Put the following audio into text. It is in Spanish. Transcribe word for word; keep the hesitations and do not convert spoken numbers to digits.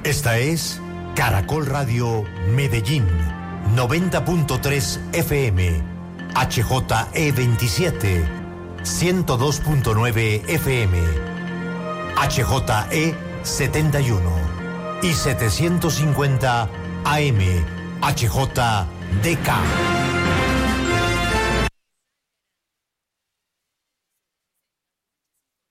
Esta es Caracol Radio Medellín, noventa punto tres F M, H J E veintisiete, ciento dos punto nueve F M, H J E setenta y uno y setecientos cincuenta A M, H J D K.